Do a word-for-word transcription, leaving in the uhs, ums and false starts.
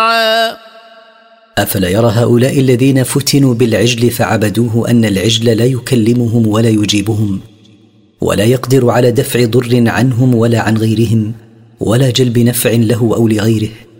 أفلا يرى هؤلاء الذين فتنوا بالعجل فعبدوه أن العجل لا يكلمهم ولا يجيبهم ولا يقدر على دفع ضر عنهم ولا عن غيرهم ولا جلب نفع له أو لغيره،